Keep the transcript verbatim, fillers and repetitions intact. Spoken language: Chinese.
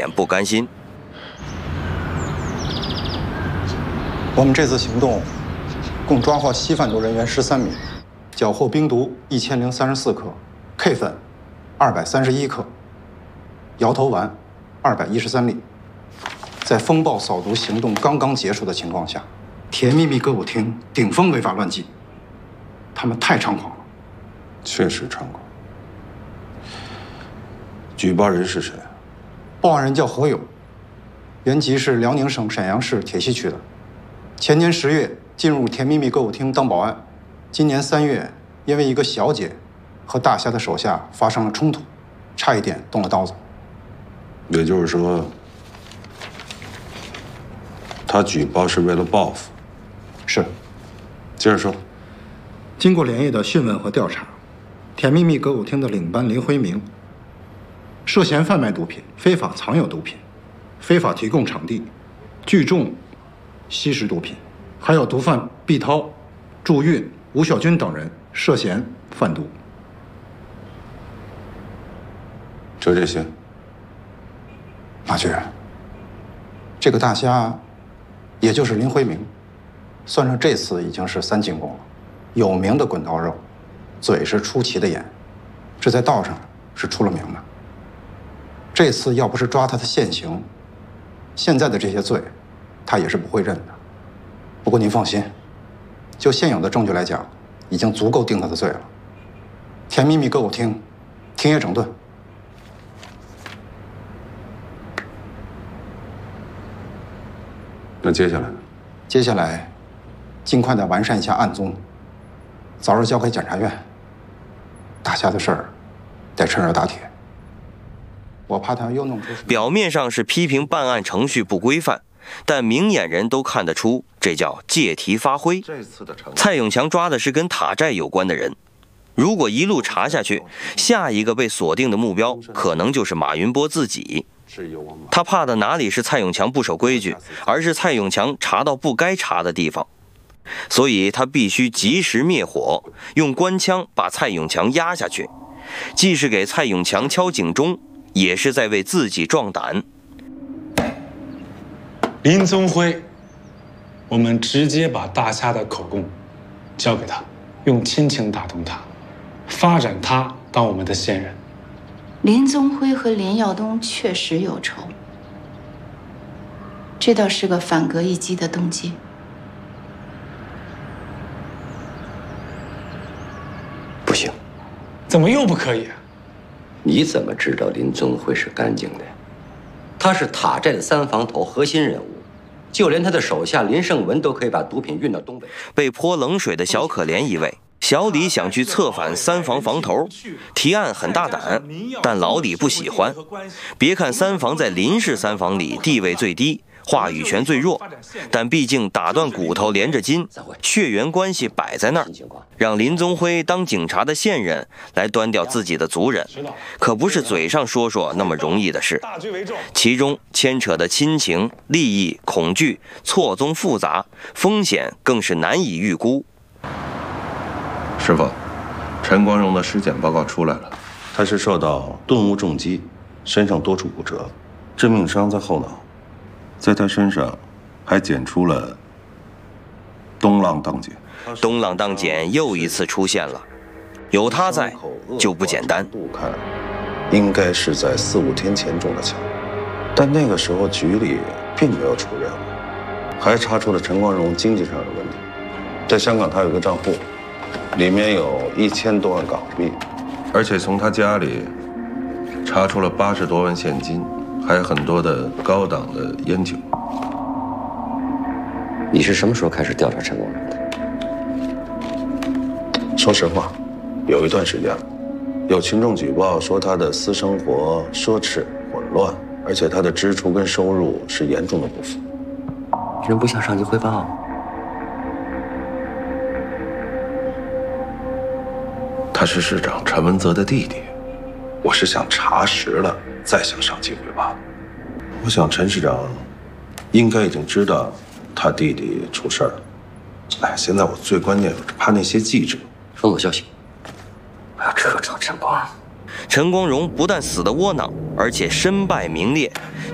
点不甘心。 我们这次行动共抓获吸贩毒人员十三名，缴获冰毒一千零三十四克 ，K 粉二百三十一克，摇头丸二百一十三粒。在风暴扫毒行动刚刚结束的情况下，甜蜜蜜歌舞厅顶风违法乱纪，他们太猖狂了。 确实猖狂。举报人是谁？ 报案人叫何勇，原籍是辽宁省沈阳市铁西区的。前年十月进入甜蜜蜜歌舞厅当保安，今年三月因为一个小姐和大侠的手下发生了冲突，差一点动了刀子。 也就是说，他举报是为了报复。 是。 接着说。 经过连夜的讯问和调查，甜蜜蜜歌舞厅的领班林辉明涉嫌贩卖毒品、非法藏有毒品、非法提供场地、聚众吸食毒品，还有毒贩毕涛、祝运、吴小军等人涉嫌贩毒。 就这些。 马局，这个大虾，也就是林辉明，算上这次已经是三进宫了，有名的滚刀肉，嘴是出奇的严，这在道上是出了名的。这次要不是抓他的现行，现在的这些罪，他也是不会认的。不过您放心，就现有的证据来讲，已经足够定他的罪了。甜蜜蜜歌舞厅停业整顿。 那接下来呢？ 接下来，尽快的完善一下案宗，早日交给检察院。大侠的事儿，得趁热打铁。我怕他又弄出。 表面上是批评办案程序不规范，但明眼人都看得出，这叫借题发挥。蔡永强抓的是跟塔寨有关的人，如果一路查下去，下一个被锁定的目标可能就是马云波自己。他怕的哪里是蔡永强不守规矩，而是蔡永强查到不该查的地方，所以他必须及时灭火，用官腔把蔡永强压下去，既是给蔡永强敲警钟，也是在为自己壮胆。 林宗辉，我们直接把大虾的口供交给他，用亲情打动他，发展他当我们的线人。 林宗辉和林耀东确实有仇，这倒是个反戈一击的动机。 不行。 怎么又不可以？ 你怎么知道林宗辉是干净的？他是塔寨的三房头核心人物，就连他的手下林胜文都可以把毒品运到东北。 被泼冷水的小可怜一位，小李想去策反三房房头，提案很大胆，但老李不喜欢。别看三房在林氏三房里地位最低，话语权最弱，但毕竟打断骨头连着筋，血缘关系摆在那儿，让林宗辉当警察的线人来端掉自己的族人，可不是嘴上说说那么容易的事。其中牵扯的亲情、利益、恐惧错综复杂，风险更是难以预估。 师傅，陈光荣的尸检报告出来了，他是受到钝物重击，身上多处骨折，致命伤在后脑，在他身上还检出了东浪荡碱。 东浪荡碱又一次出现了，有他在就不简单。 不看，应该是在四五天前中的枪，但那个时候局里并没有出任务，还查出了陈光荣经济上的问题。在香港，他有个账户，里面有一千多万港币，而且从他家里查出了八十多万现金，还有很多的高档的烟酒。 你是什么时候开始调查陈光荣的？ 说实话，有一段时间了。有群众举报说他的私生活奢侈混乱，而且他的支出跟收入是严重的不符。 你们不向上级汇报？ 他是市长陈文泽的弟弟，我是想查实了再向上级汇报。我想陈市长应该已经知道他弟弟出事儿了。哎，现在我最关键是怕那些记者封锁消息，我要彻查陈光。 陈光荣不但死得窝囊，而且身败名裂，